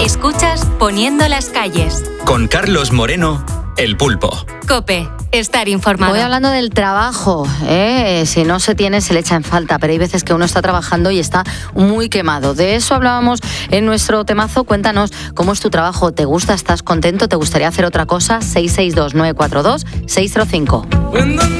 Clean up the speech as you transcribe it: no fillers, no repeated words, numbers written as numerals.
Escuchas Poniendo las calles. Con Carlos Moreno, El Pulpo. COPE. Estar informado. Voy hablando del trabajo, si no se tiene se le echa en falta, pero hay veces que uno está trabajando y está muy quemado. De eso hablábamos en nuestro temazo. Cuéntanos cómo es tu trabajo, ¿te gusta, estás contento, te gustaría hacer otra cosa? 662 942 605.